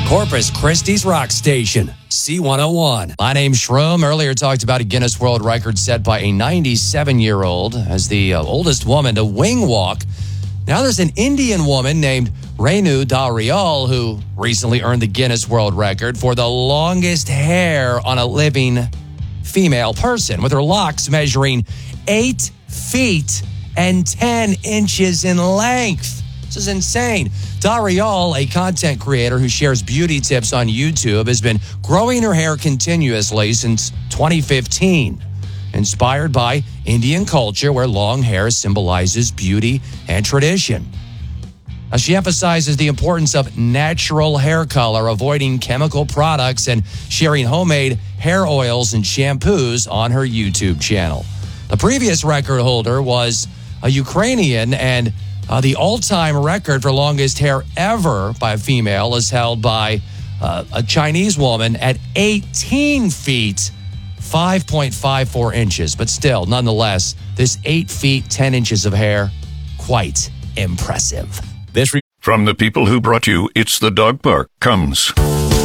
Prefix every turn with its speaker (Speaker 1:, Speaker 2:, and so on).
Speaker 1: Corpus Christi's rock station, C101. My name's Shroom. Earlier talked about a Guinness World Record set by a 97-year-old as the oldest woman to wing walk. Now there's an Indian woman named Renu Darial who recently earned the Guinness World Record for the longest hair on a living female person, with her locks measuring 8 feet and 10 inches in length. This is insane. Darial, a content creator who shares beauty tips on YouTube, has been growing her hair continuously since 2015, inspired by Indian culture where long hair symbolizes beauty and tradition. Now, she emphasizes the importance of natural hair color, avoiding chemical products, and sharing homemade hair oils and shampoos on her YouTube channel. The previous record holder was a Ukrainian, and the all-time record for longest hair ever by a female is held by a Chinese woman at 18 feet, 5.54 inches. But still, nonetheless, this 8 feet, 10 inches of hair, quite impressive.
Speaker 2: From the people who brought you It's the Dog Park comes